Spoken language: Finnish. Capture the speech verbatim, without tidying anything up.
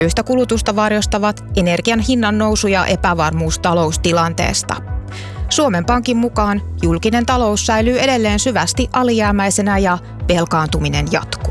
Yhtä kulutusta varjostavat energian hinnan nousu ja epävarmuus taloustilanteesta. Suomen Pankin mukaan julkinen talous säilyy edelleen syvästi alijäämäisenä ja velkaantuminen jatkuu.